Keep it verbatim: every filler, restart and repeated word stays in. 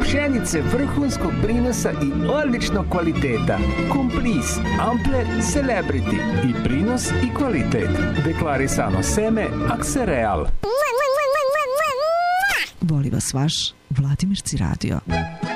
Pšenice vrhunskog prinosa i odličnog kvaliteta. Komplis, Ampler, Celebrity. I prinos i kvalitet. Deklarisano seme Aksereal. Voli vas vaš Vladimir Ciradio.